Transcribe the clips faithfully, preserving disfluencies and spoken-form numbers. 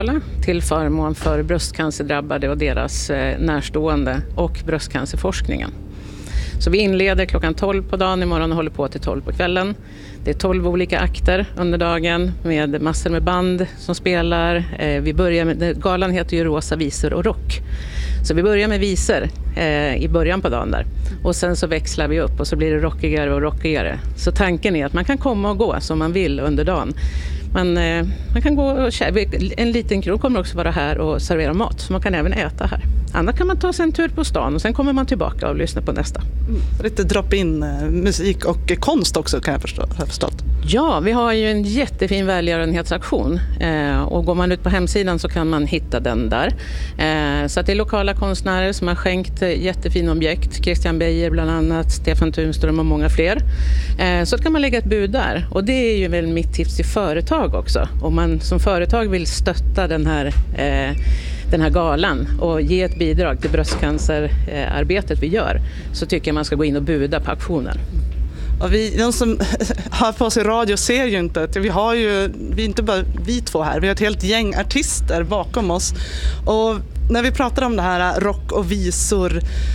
till förmån för bröstcancerdrabbade och deras närstående och bröstcancerforskningen. Så vi inleder klockan tolv på dagen imorgon och håller på till tolv på kvällen. Det är tolv olika akter under dagen med massor med band som spelar. Vi börjar med, galan heter ju Rosa visor och rock. Så vi börjar med visor eh, i början på dagen där. Och sen så växlar vi upp och så blir det rockigare och rockigare. Så tanken är att man kan komma och gå som man vill under dagen. Man, eh, man kan gå och käka. En liten krog kommer också vara här och servera mat. Så man kan även äta här. Annars kan man ta sig en tur på stan och sen kommer man tillbaka och lyssnar på nästa. Mm. Lite drop-in eh, musik och konst också kan jag förstå, har jag förstått. Ja, vi har ju en jättefin välgörenhetsaktion eh, och går man ut på hemsidan så kan man hitta den där. Eh, så att det är lokala konstnärer som har skänkt jättefina objekt. Christian Beijer bland annat, Stefan Tunström och många fler. Eh, så kan man lägga ett bud där och det är ju väl mitt tips till företag också. Om man som företag vill stötta den här eh, den här galan och ge ett bidrag till bröstcancerarbetet vi gör så tycker jag man ska gå in och buda på aktionen. Och vi, de som har på sig radio ser ju inte att vi har ju, vi är inte bara vi två här, vi har ett helt gäng artister bakom oss. Och när vi pratar om det här rock och visor,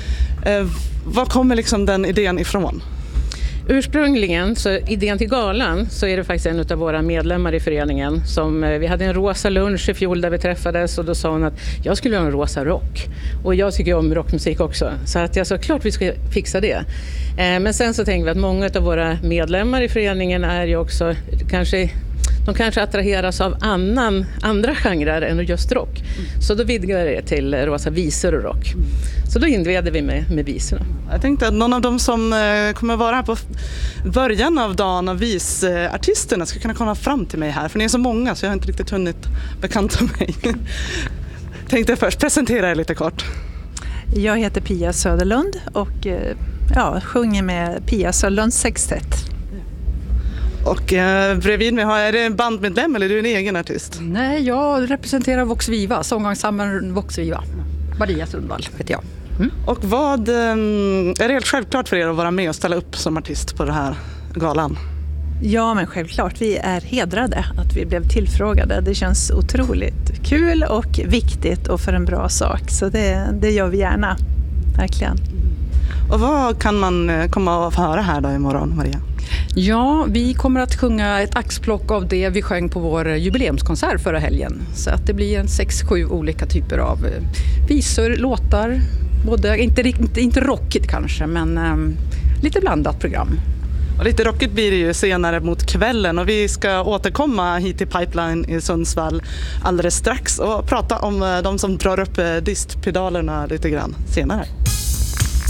eh, var kommer liksom den idén ifrån? Ursprungligen, så idén till galan, så är det faktiskt en av våra medlemmar i föreningen som, vi hade en rosa lunch i fjol där vi träffades och då sa hon att jag skulle ha en rosa rock och jag tycker om rockmusik också så att jag sa klart vi ska fixa det. Men sen så tänkte vi att många av våra medlemmar i föreningen är ju också kanske de kanske attraheras av annan, andra genrer än just rock. Mm. Så då vidgade det till rosa visor och rock. Mm. Så då inleder vi med, med visorna. Jag tänkte att någon av dem som eh, kommer vara här på början av dagen av visartisterna ska kunna komma fram till mig här. För ni är så många så jag har inte riktigt hunnit bekanta mig. Tänkte jag först presentera er lite kort. Jag heter Pia Söderlund och eh, ja, sjunger med Pia Söderlunds sextett. Och eh, bredvid mig har, är det en bandmedlem eller är du en egen artist? Nej, jag representerar Vox Viva, sångensemblen Vox Viva. Maria Sundvall heter jag. Mm. Och vad, eh, är det helt självklart för er att vara med och ställa upp som artist på den här galan? Ja, men självklart. Vi är hedrade att vi blev tillfrågade. Det känns otroligt kul och viktigt och för en bra sak. Så det, det gör vi gärna, verkligen. Och vad kan man komma och höra här då imorgon, Maria? Ja, vi kommer att sjunga ett axplock av det vi sjöng på vår jubileumskonsert förra helgen. Så att det blir en sex, sju olika typer av visor, låtar. Både, inte, inte, inte rockigt kanske, men um, lite blandat program. Och lite rockigt blir det ju senare mot kvällen och vi ska återkomma hit till Pipeline i Sundsvall alldeles strax och prata om de som drar upp distpedalerna lite grann senare.